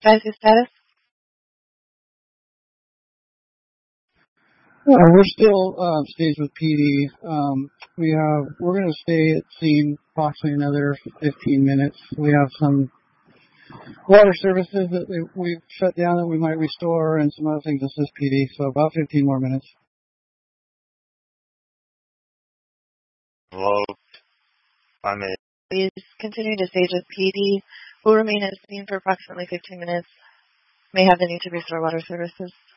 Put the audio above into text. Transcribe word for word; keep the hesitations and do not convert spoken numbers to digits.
Five status? Uh, we're still uh, staged with P D. Um, we have we're going to stay at scene approximately another fifteen minutes. We have some water services that we, we've shut down that we might restore, and some other things to assist P D. So about fifteen more minutes. Hello, I'm a. Please continue to stage with P D. We'll remain at scene for approximately fifteen minutes. May have the need to restore water services.